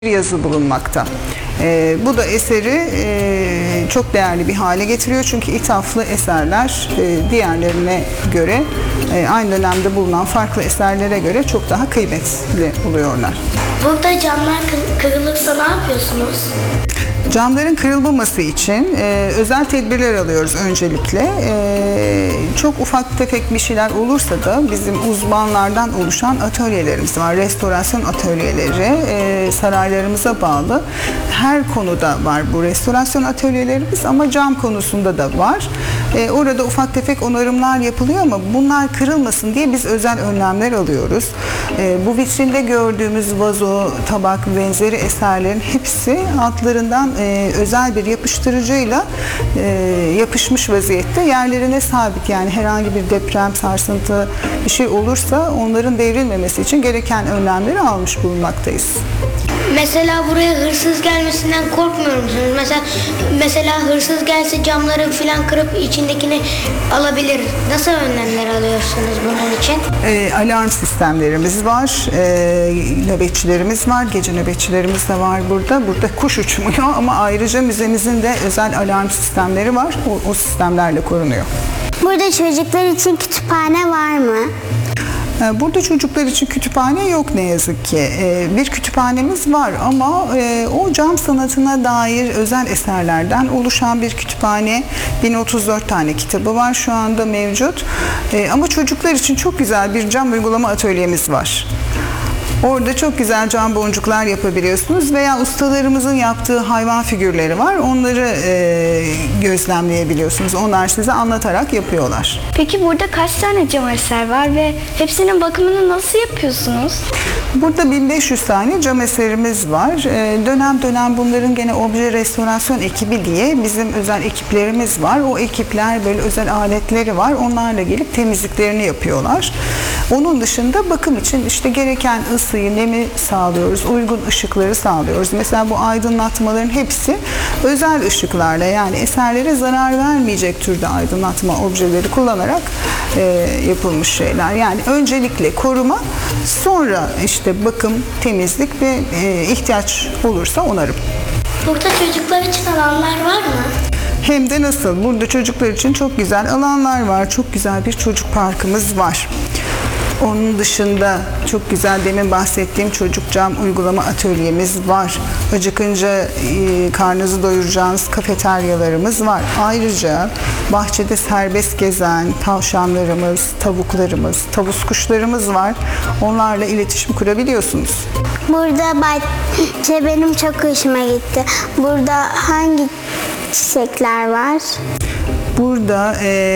yazı bulunmakta. Bu da eseri çok değerli bir hale getiriyor. Çünkü ithaflı eserler diğerlerine göre aynı dönemde bulunan farklı eserlere göre çok daha kıymetli oluyorlar. Burada camlar kırılırsa ne yapıyorsunuz? Camların kırılmaması için özel tedbirler alıyoruz öncelikle. Çok ufak tefek bir şeyler olursa da bizim uzmanlardan oluşan atölyelerimiz var. Restorasyon atölyeleri saraylarımıza bağlı. Her konuda var bu restorasyon atölyelerimiz ama cam konusunda da var. Orada ufak tefek onarımlar yapılıyor ama bunlar kırılmasın diye biz özel önlemler alıyoruz. Bu vitrinde gördüğümüz vazo, tabak benzeri eserlerin hepsi altlarından özel bir yapıştırıcıyla yapışmış vaziyette yerlerine sabit. Yani herhangi bir deprem, sarsıntı bir şey olursa onların devrilmemesi için gereken önlemleri almış bulunmaktayız. Mesela buraya hırsız gelmesinden korkmuyor musunuz? Mesela hırsız gelse camları falan kırıp içindekini alabilir. Nasıl önlemler alıyorsunuz bunun için? Alarm sistemlerimiz var, nöbetçilerimiz var, gece nöbetçilerimiz de var burada. Burada kuş uçmuyor ama ayrıca müzemizin de özel alarm sistemleri var. O sistemlerle korunuyor. Burada çocuklar için kütüphane var mı? Burada çocuklar için kütüphane yok ne yazık ki. Bir kütüphanemiz var ama o cam sanatına dair özel eserlerden oluşan bir kütüphane. 1034 tane kitabı var şu anda mevcut. Ama çocuklar için çok güzel bir cam uygulama atölyemiz var. Orada çok güzel cam boncuklar yapabiliyorsunuz veya ustalarımızın yaptığı hayvan figürleri var. Onları gözlemleyebiliyorsunuz. Onlar size anlatarak yapıyorlar. Peki burada kaç tane cam eser var ve hepsinin bakımını nasıl yapıyorsunuz? Burada 1500 tane cam eserimiz var. Dönem dönem bunların gene obje restorasyon ekibi diye bizim özel ekiplerimiz var. O ekipler böyle özel aletleri var. Onlarla gelip temizliklerini yapıyorlar. Onun dışında bakım için işte gereken ısıyı, nemi sağlıyoruz. Uygun ışıkları sağlıyoruz. Mesela bu aydınlatmaların hepsi özel ışıklarla yani eserlere zarar vermeyecek türde aydınlatma objeleri kullanarak yapılmış şeyler. Yani öncelikle koruma, sonra işte bakım, temizlik ve ihtiyaç olursa onarım. Burada çocuklar için alanlar var mı? Hem de nasıl? Burada çocuklar için çok güzel alanlar var. Çok güzel bir çocuk parkımız var. Onun dışında çok güzel demin bahsettiğim çocuk cam uygulama atölyemiz var. Acıkınca karnınızı doyuracağınız kafeteryalarımız var. Ayrıca bahçede serbest gezen tavşanlarımız, tavuklarımız, tavus kuşlarımız var. Onlarla iletişim kurabiliyorsunuz. Burada bahçe benim çok hoşuma gitti. Burada hangi çiçekler var? Burada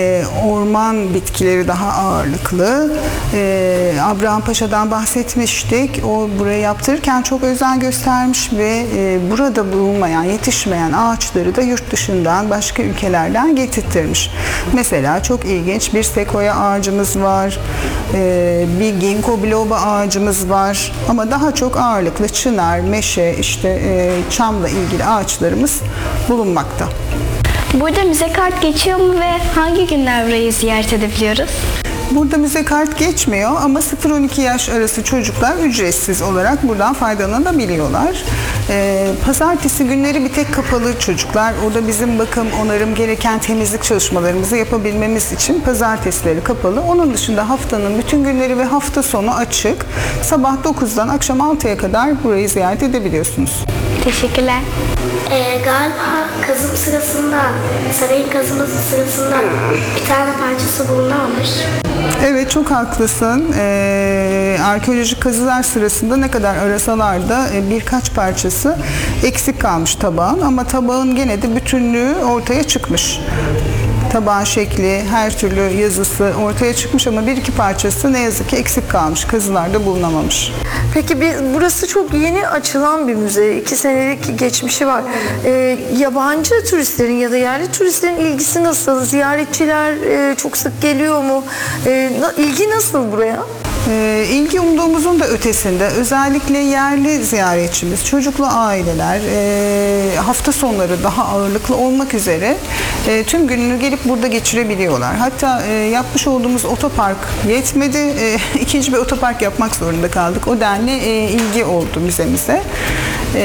orman bitkileri daha ağırlıklı. Abraham Paşa'dan bahsetmiştik. O burayı yaptırırken çok özen göstermiş ve burada bulunmayan, yetişmeyen ağaçları da yurt dışından, başka ülkelerden getirttirmiş. Mesela çok ilginç bir sekoya ağacımız var. Bir ginkgo biloba ağacımız var. Ama daha çok ağırlıklı çınar, meşe, işte çamla ilgili ağaçlarımız bulunmakta. Burada müze kart geçiyor mu ve hangi günler burayı ziyaret edebiliyoruz? Burada müze kart geçmiyor ama 0-12 yaş arası çocuklar ücretsiz olarak buradan faydalanabiliyorlar. Pazartesi günleri bir tek kapalı çocuklar. Orada bizim bakım, onarım gereken temizlik çalışmalarımızı yapabilmemiz için pazartesileri kapalı. Onun dışında haftanın bütün günleri ve hafta sonu açık. Sabah 9'dan akşam 6'ya kadar burayı ziyaret edebiliyorsunuz. Teşekkürler. Galiba kazım sırasında, sarayın kazıması sırasında bir tane parçası bulunamamış. Evet, çok haklısın. Arkeolojik kazılar sırasında ne kadar arasalar da birkaç parçası eksik kalmış tabağın ama tabağın gene de bütünlüğü ortaya çıkmış. Tabağın şekli, her türlü yazısı ortaya çıkmış ama bir iki parçası ne yazık ki eksik kalmış. Kazılarda bulunamamış. Peki burası çok yeni açılan bir müze. 2 senelik geçmişi var. Yabancı turistlerin ya da yerli turistlerin ilgisi nasıl? Ziyaretçiler çok sık geliyor mu? İlgi nasıl buraya? İlgi umduğumuzun da ötesinde özellikle yerli ziyaretçimiz, çocuklu aileler hafta sonları daha ağırlıklı olmak üzere tüm gününü gelip burada geçirebiliyorlar. Hatta yapmış olduğumuz otopark yetmedi. İkinci bir otopark yapmak zorunda kaldık. O denli ilgi oldu müzemize.